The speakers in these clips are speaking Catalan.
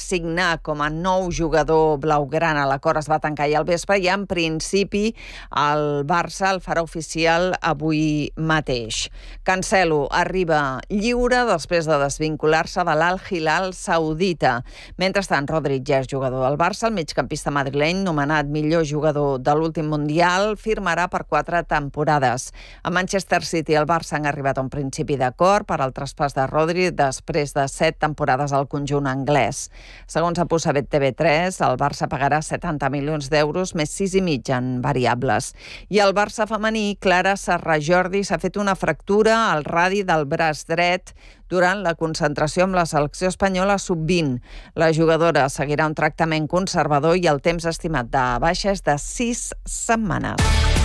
signar com a nou jugador blaugrana. L'acord es va tancar ahir al vespre i, en principi, el Barça el farà oficial avui mateix. Cancelo arriba lliure després de desvincular-se de l'Al Hilal saudita. Mentrestant, Rodri ja és jugador del Barça. El migcampista madrileny, nomenat millor jugador de l'últim Mundial, firmarà per 4 temporades. A Manchester City i el Barça han arribat a un principi d'acord per al traspàs de Rodri després de 7 temporades al conjunt anglès. Segons apuça TV3, el Barça pagarà 70 milions d'euros més 6,5 en variables. I el Barça femení, Clara Serrajordi, s'ha fet una fractura al radi del braç dret durant la concentració amb la selecció espanyola sub-20. La jugadora seguirà un tractament conservador i el temps estimat de baixa és de 6 setmanes.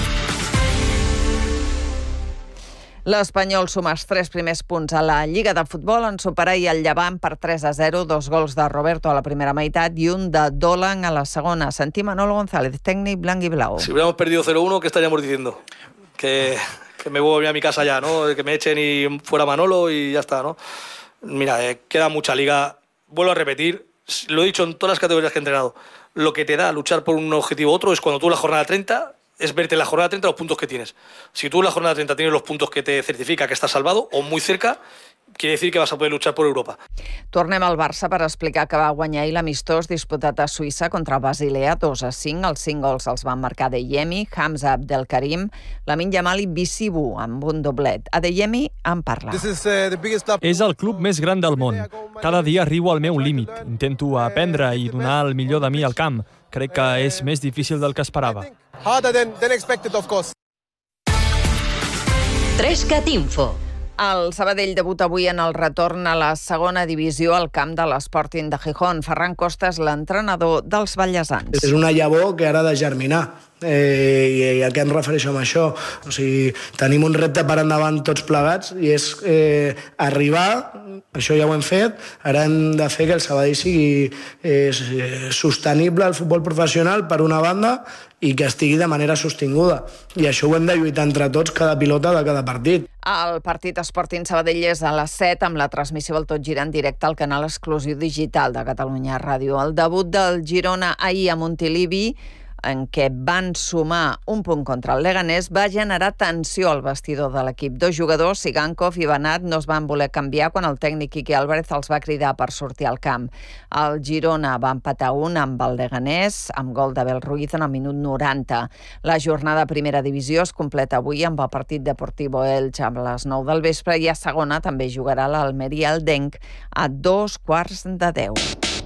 L'Espanyol suma els 3 primers punts a la Lliga de Futbol en superar el Llevant per 3-0, 2 gols de Roberto a la primera meitat i un de Dolan a la segona. Sentim Manolo González, técnico blanc y blau. Si hubiéramos perdido 0-1, ¿qué estaríamos diciendo? Que me voy a mi casa ya, ¿no? Que me echen y fuera Manolo y ya está, ¿no? Mira, queda mucha liga. Vuelvo a repetir, lo he dicho en todas las categorías que he entrenado. Lo que te da luchar por un objetivo u otro es cuando tú la jornada 30... es verte en la jornada 30 los puntos que tienes. Si tú en la jornada 30 tienes los puntos que te certifica que estás salvado o muy cerca, quiere decir que vas a poder luchar por Europa. Tornem al Barça per explicar que va guanyar ahir l'amistós disputat a Suïssa contra el Basilea 2-5. Els 5 gols els van marcar Adeyemi, Hamza Abdelkarim, Lamine Yamal i Bissibu amb un doblet. Adeyemi en parla. És el club més gran del món. Cada dia arribo al meu límit. Intento aprendre i donar el millor de mi al camp. Crec que és més difícil del que esperava. 3cat Info. El Sabadell debuta avui en el retorn a la segona divisió al camp de l'Sporting de Gijón. Ferran Costa és l'entrenador dels ballesans. És una llavor que ara ha de germinar. I a què em refereixo amb això? O sigui, tenim un repte per endavant tots plegats i és arribar, això ja ho hem fet, ara hem de fer que el Sabadell sigui sostenible al futbol professional per una banda i que estigui de manera sostinguda. I això ho hem de lluitar entre tots, cada pilota de cada partit. El partit Sporting Sabadell és a les 7 amb la transmissió del Tot Gira en directe al canal exclusiu digital de Catalunya Ràdio. El debut del Girona ahir a Montilivi, en què van sumar un punt contra el Leganés, va generar tensió al vestidor de l'equip. 2 jugadors, Sigankov i Benat, no es van voler canviar quan el tècnic Quique Álvarez els va cridar per sortir al camp. El Girona va empatar 1 amb el Leganés, amb gol d'Abel Ruiz en el minut 90. La jornada a primera divisió es completa avui amb el partit Deportivo Elche a les 9 del vespre i a segona també jugarà l'Almeria Aldenc a 9:15.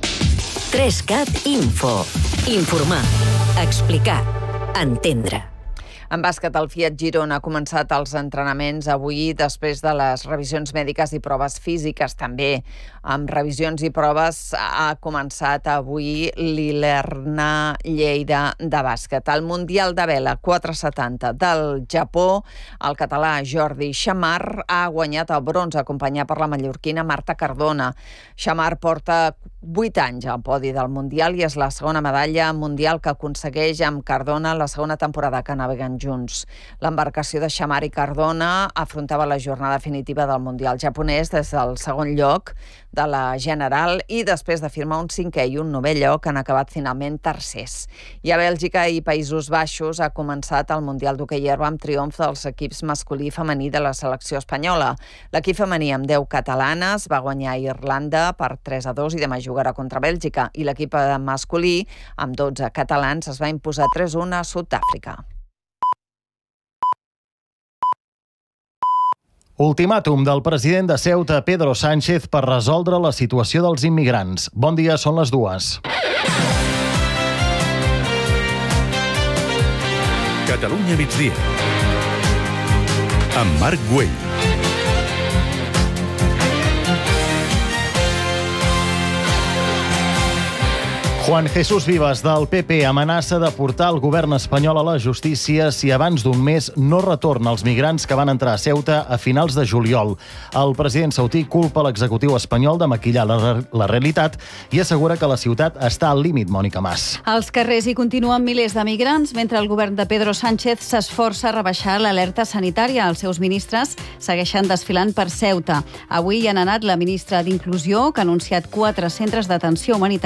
3cat Info. Informar, explicar, entendre. En bàsquet, el Fiat Girona ha començat els entrenaments avui després de les revisions mèdiques i proves físiques. També amb revisions i proves ha començat avui l'Ilerna Lleida de bàsquet. El Mundial de Vela 470 del Japó, el català Jordi Xamar ha guanyat el bronze acompanyat per la mallorquina Marta Cardona. Xamar porta 8 anys al podi del Mundial i és la segona medalla mundial que aconsegueix amb Cardona la segona temporada que naveguen junts. L'embarcació de Xamar i Cardona afrontava la jornada definitiva del Mundial japonès des del segon lloc de la general i després de firmar un 5è i un 9è lloc han acabat finalment tercers. I a Bèlgica i Països Baixos ha començat el Mundial d'hoquei herba amb triomf dels equips masculí i femení de la selecció espanyola. L'equip femení amb 10 catalanes va guanyar a Irlanda per 3-2 i demà jugarà contra Bèlgica, i l'equip masculí amb 12 catalans es va imposar 3-1 a Sud-àfrica. Ultimàtum del president de Ceuta, Pedro Sánchez, per resoldre la situació dels immigrants. Bon dia, són les 2. Catalunya migdia. Amb Marc Güell. Juan Jesús Vivas, del PP, amenaça de portar el govern espanyol a la justícia si abans d'un mes no retorna els migrants que van entrar a Ceuta a finals de juliol. El president sautí culpa l'executiu espanyol de maquillar la realitat i assegura que la ciutat està al límit, Mònica Mas. Als carrers hi continuen milers de migrants, mentre el govern de Pedro Sánchez s'esforça a rebaixar l'alerta sanitària. Els seus ministres segueixen desfilant per Ceuta. Avui hi han anat la ministra d'Inclusió, que ha anunciat 4 centres d'atenció humanitària